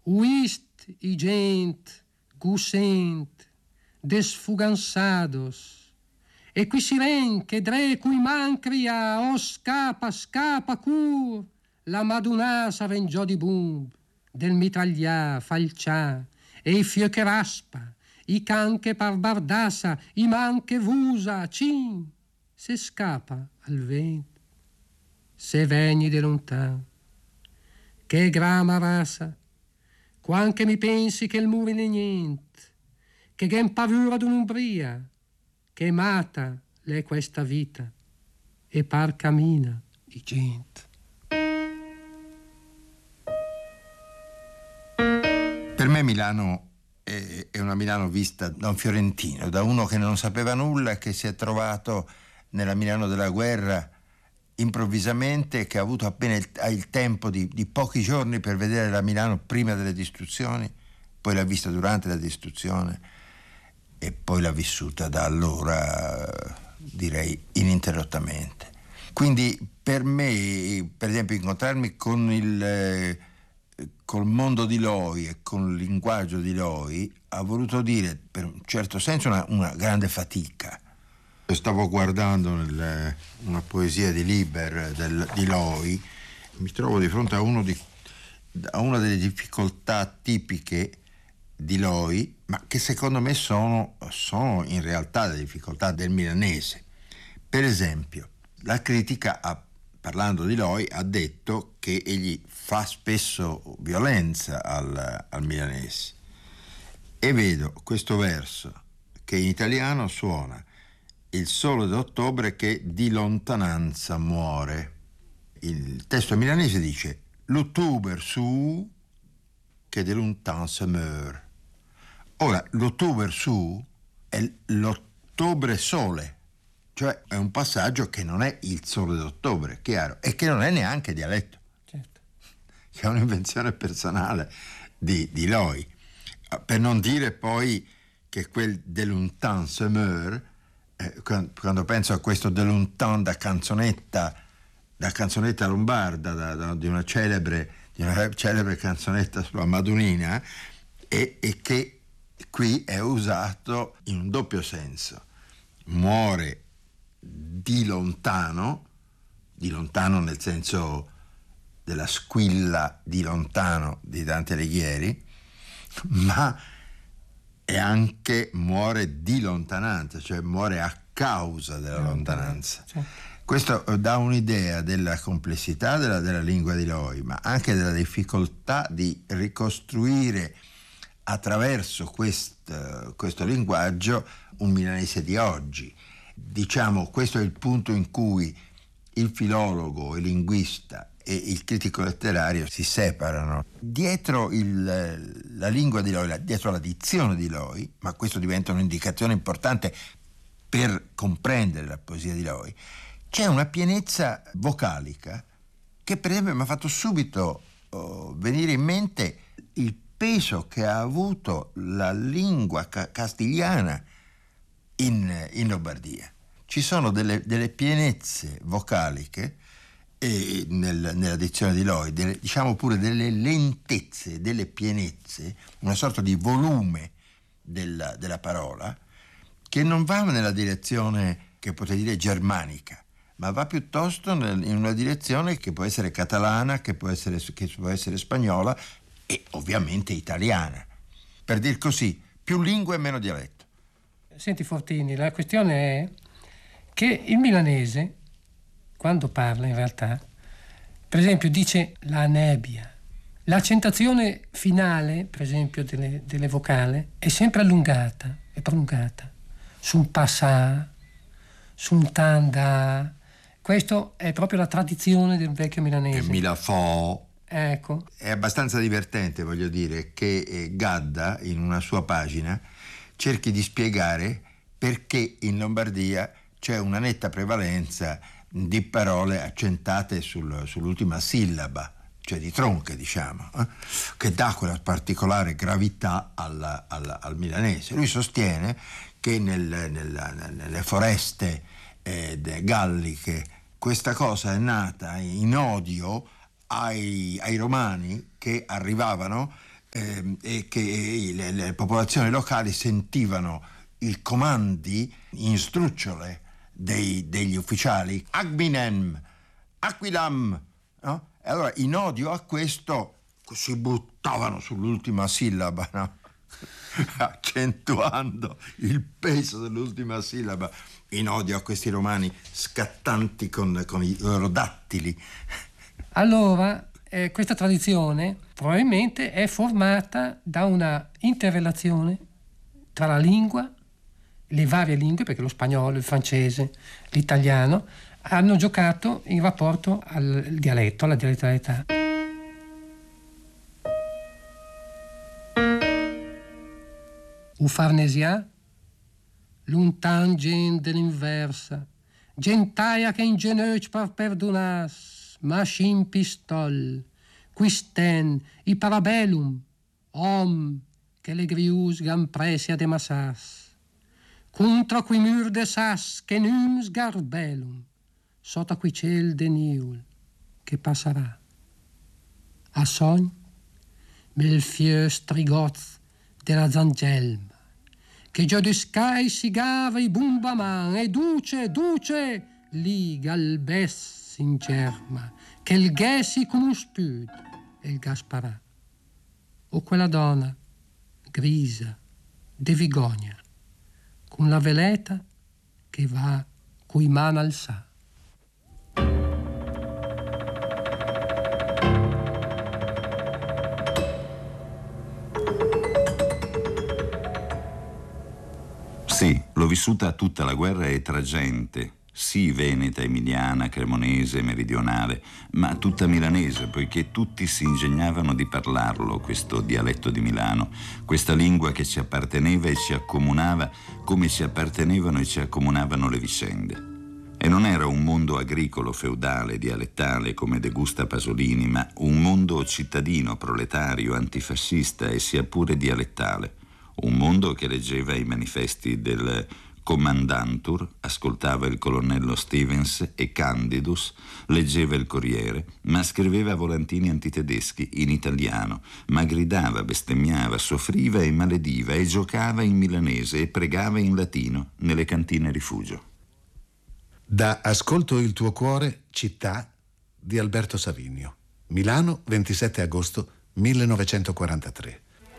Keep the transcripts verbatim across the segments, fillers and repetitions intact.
Uist i gent gusent, desfugansados, e qui si ven che dre cui mancria, o scapa, scapa cur, la madunà s'arrangiò di bumb, del mitraglià, falcià, e i fio che raspa, i can che parbardassa, i man che vusa, cin, se scapa al vento, se vegni di lontan, che grama rasa, quanche mi pensi che il muro è niente, che gen paura d'un'umbria, che mata l'è questa vita, e par cammina di gente. Per me Milano è, è una Milano vista da un fiorentino, da uno che non sapeva nulla e che si è trovato nella Milano della guerra improvvisamente, che ha avuto appena il, il tempo di, di pochi giorni per vedere la Milano prima delle distruzioni, poi l'ha vista durante la distruzione e poi l'ha vissuta da allora, direi, ininterrottamente. Quindi per me, per esempio, incontrarmi con il eh, col mondo di Loi e con il linguaggio di Loi ha voluto dire, per un certo senso, una, una grande fatica. Stavo guardando nel, una poesia di Liber del, di Loi, mi trovo di fronte a, uno di, a una delle difficoltà tipiche di Loi, ma che secondo me sono, sono in realtà le difficoltà del milanese. Per esempio, la critica, ha, parlando di Loi, ha detto che egli fa spesso violenza al, al milanese. E vedo questo verso che in italiano suona: il sole d'ottobre che di lontananza muore. Il testo milanese dice: l'ottobre su che de lontan se meurt. Ora, l'ottobre su è l'ottobre sole, cioè è un passaggio che non è il sole d'ottobre, chiaro, e che non è neanche dialetto, Certo. che è un'invenzione personale di, di Loi. Per non dire poi che quel de lontan se meurt, eh, quando penso a questo de lontan da canzonetta, da canzonetta lombarda, da, da, di una celebre, di una celebre canzonetta sulla Madunina, e, e che qui è usato in un doppio senso. Muore di lontano, di lontano nel senso della squilla di lontano di Dante Alighieri, ma è anche muore di lontananza, cioè muore a causa della lontananza. Questo dà un'idea della complessità della, della lingua di Loi, ma anche della difficoltà di ricostruire attraverso questo, questo linguaggio un milanese di oggi. Diciamo, questo è il punto in cui il filologo, il linguista e il critico letterario si separano. Dietro il, la lingua di Loi, dietro la dizione di Loi, ma questo diventa un'indicazione importante per comprendere la poesia di Loi, c'è una pienezza vocalica che per esempio mi ha fatto subito oh, venire in mente il peso che ha avuto la lingua ca- castigliana in, in Lombardia. Ci sono delle, delle pienezze vocaliche e nel, nella dizione di Loi, delle, diciamo pure delle lentezze, delle pienezze, una sorta di volume della, della parola che non va nella direzione che potrei dire germanica, ma va piuttosto nel, in una direzione che può essere catalana, che può essere, che può essere spagnola e ovviamente italiana. Per dir così, più lingue e meno dialetto. Senti Fortini, la questione è che il milanese, quando parla in realtà, per esempio dice la nebbia. L'accentuazione finale, per esempio, delle, delle vocali è sempre allungata, è prolungata. Su un passà, su un tanda. Questo è proprio la tradizione del vecchio milanese. E mi la fa. Ecco. È abbastanza divertente, voglio dire, che eh, Gadda, in una sua pagina, cerchi di spiegare perché in Lombardia c'è una netta prevalenza di parole accentate sul, sull'ultima sillaba, cioè di tronche, diciamo, eh, che dà quella particolare gravità alla, alla, al milanese. Lui sostiene che nel, nel, nelle foreste eh, galliche questa cosa è nata in odio ai, ai romani che arrivavano eh, e che le, le popolazioni locali sentivano i comandi in strucciole dei, degli ufficiali, Agbinem, Aquilam, no? E allora in odio a questo si buttavano sull'ultima sillaba, no? Accentuando il peso dell'ultima sillaba, in odio a questi romani scattanti con, con i loro dattili. Allora, eh, questa tradizione probabilmente è formata da una interrelazione tra la lingua, le varie lingue, perché lo spagnolo, il francese, l'italiano hanno giocato in rapporto al dialetto, alla dialettalità. U farnesia, luntan gent de l'inversa, gentaia che in geneuc par perdonas, machin pistol, quisten, i parabellum, om, che le grius gan presia de massas, contra qui mur de sas, che nums garbellum, sota qui ciel de niul, che passerà. A sogn, mel fieu strigoz de la zangelma, che già de sky si gava i bumbaman, e duce, duce, lì galbes in germa, che il ghesi con un spud, e il gasparà. O quella donna, grisa, de vigogna, con la veleta che va coi man alzà. Sì, l'ho vissuta tutta la guerra e tra gente, sì veneta, emiliana, cremonese, meridionale, ma tutta milanese, poiché tutti si ingegnavano di parlarlo, questo dialetto di Milano, questa lingua che ci apparteneva e ci accomunava come ci appartenevano e ci accomunavano le vicende. E non era un mondo agricolo, feudale, dialettale come De Gusta Pasolini, ma un mondo cittadino, proletario, antifascista e sia pure dialettale. Un mondo che leggeva i manifesti del Commandantur, ascoltava il colonnello Stevens e Candidus, leggeva il Corriere, ma scriveva volantini antitedeschi in italiano, ma gridava, bestemmiava, soffriva e malediva e giocava in milanese e pregava in latino nelle cantine rifugio. Da Ascolto il tuo cuore, città di Alberto Savinio. Milano, ventisette agosto millenovecentoquarantatré.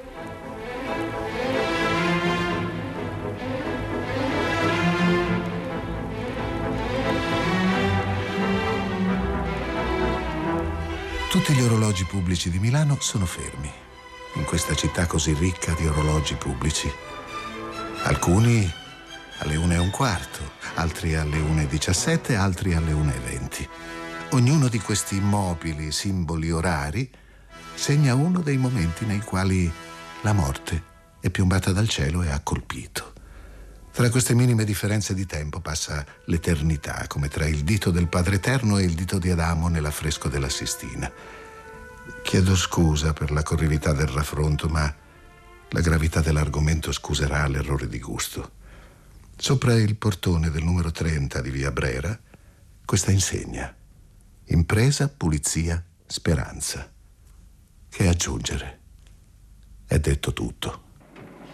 Tutti gli orologi pubblici di Milano sono fermi, in questa città così ricca di orologi pubblici. Alcuni alle una e un quarto, altri alle una e diciassette, altri alle una e venti. Ognuno di questi immobili simboli orari segna uno dei momenti nei quali la morte è piombata dal cielo e ha colpito. Tra queste minime differenze di tempo passa l'eternità, come tra il dito del Padre Eterno e il dito di Adamo nell'affresco della Sistina. Chiedo scusa per la corrività del raffronto, ma la gravità dell'argomento scuserà l'errore di gusto. Sopra il portone del numero trenta di via Brera, questa insegna: impresa, pulizia, speranza. Che aggiungere? È detto tutto.